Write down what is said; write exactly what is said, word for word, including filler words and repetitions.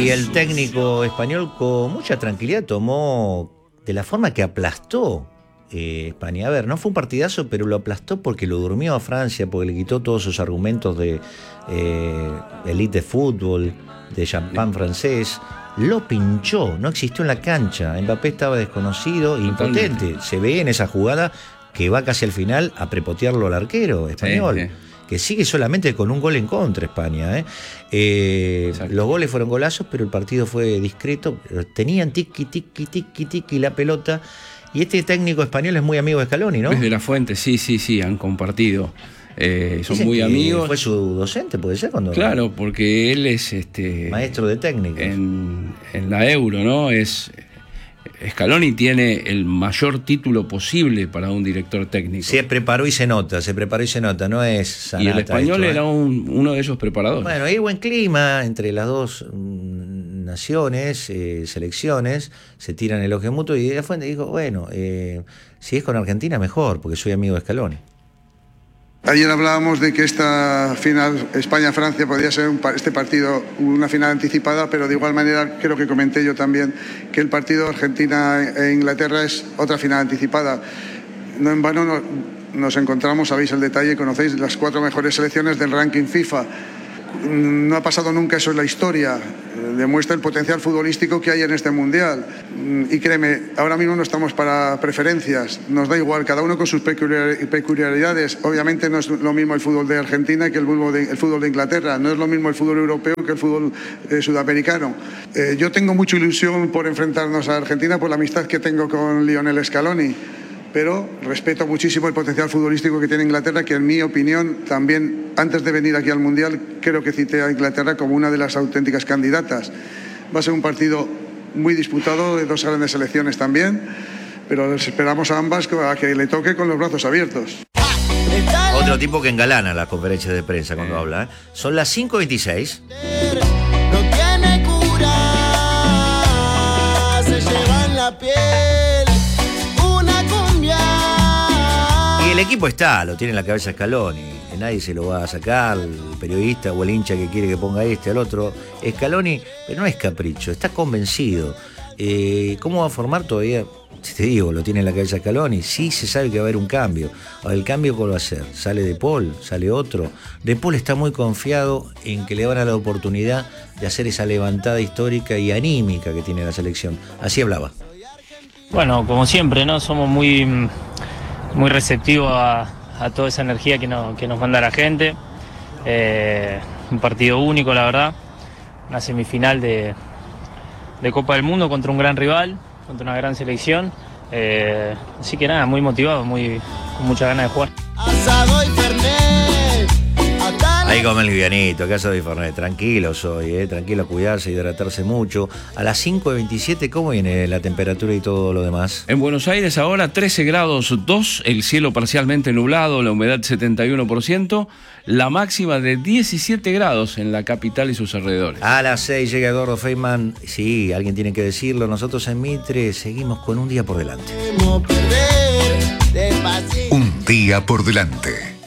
el técnico español con mucha tranquilidad tomó de la forma que aplastó eh, España. A ver, no fue un partidazo, pero lo aplastó porque lo durmió a Francia, porque le quitó todos sus argumentos de eh, elite de fútbol, de champán francés. Lo pinchó, no existió en la cancha. Mbappé estaba desconocido, impotente. Se ve en esa jugada que va casi al final a prepotearlo al arquero español. Sí, sí. Que sigue solamente con un gol en contra España. ¿eh? Eh, los goles fueron golazos, pero el partido fue discreto. Tenían tiqui, tiqui, tiqui, tiqui la pelota. Y este técnico español es muy amigo de Scaloni, ¿no? Desde la Fuente, sí, sí, sí, han compartido. Eh, son muy amigos. ¿Fue su docente, puede ser? Cuando claro, porque él es este maestro de técnicos. En, en la Euro, ¿no? Es... Scaloni tiene el mayor título posible para un director técnico. Se preparó y se nota, se preparó y se nota, no es sanata. Y el español esto, era ¿eh? un, uno de esos preparadores. Bueno, hay buen clima entre las dos mm, naciones, eh, selecciones, se tiran elogio mutuo y de la Fuente dijo, bueno, eh, si es con Argentina mejor, porque soy amigo de Scaloni. Ayer hablábamos de que esta final España-Francia podría ser un, este partido una final anticipada, pero de igual manera creo que comenté yo también que el partido Argentina e Inglaterra es otra final anticipada. No en vano no, nos encontramos, sabéis el detalle, conocéis las cuatro mejores selecciones del ranking FIFA. No ha pasado nunca eso en la historia. Demuestra el potencial futbolístico que hay en este mundial. Y créeme, ahora mismo no estamos para preferencias, nos da igual, cada uno con sus peculiaridades. Obviamente no es lo mismo el fútbol de Argentina que el fútbol de, el fútbol de Inglaterra, no es lo mismo el fútbol europeo que el fútbol eh, sudamericano. Eh, yo tengo mucha ilusión por enfrentarnos a Argentina por la amistad que tengo con Lionel Scaloni, pero respeto muchísimo el potencial futbolístico que tiene Inglaterra, que en mi opinión también, antes de venir aquí al Mundial, creo que cité a Inglaterra como una de las auténticas candidatas. Va a ser un partido muy disputado, de dos grandes selecciones también, pero les esperamos a ambas a que le toque con los brazos abiertos. Otro tipo que engalana las conferencias de prensa cuando eh. habla. ¿eh? Son las cinco veintiséis. No tiene cura, se lleva en la piel. Y el equipo está, lo tiene en la cabeza Scaloni, nadie se lo va a sacar, el periodista o el hincha que quiere que ponga este al otro. Scaloni, pero no es capricho, está convencido. Eh, ¿Cómo va a formar todavía? Si te digo, lo tiene en la cabeza Scaloni, sí se sabe que va a haber un cambio. Ahora, ¿el cambio cuál va a ser? ¿Sale De Paul? ¿Sale otro? De Paul está muy confiado en que le van a dar la oportunidad de hacer esa levantada histórica y anímica que tiene la selección. Así hablaba. Bueno, como siempre, ¿no? Somos muy... muy receptivo a, a toda esa energía que, no, que nos manda la gente. Eh, un partido único, la verdad. Una semifinal de, de Copa del Mundo contra un gran rival, contra una gran selección. Eh, así que nada, muy motivado, muy, con muchas ganas de jugar. Asado y Fernet. Ahí come el livianito, acá soy Fernet, tranquilo soy, eh, tranquilo, cuidarse, hidratarse mucho. A las cinco veintisiete, ¿cómo viene la temperatura y todo lo demás? En Buenos Aires ahora trece grados dos, el cielo parcialmente nublado, la humedad setenta y uno por ciento, la máxima de diecisiete grados en la capital y sus alrededores. A las seis llega Eduardo Feynman, sí, alguien tiene que decirlo, nosotros en Mitre seguimos con un día por delante. Un día por delante.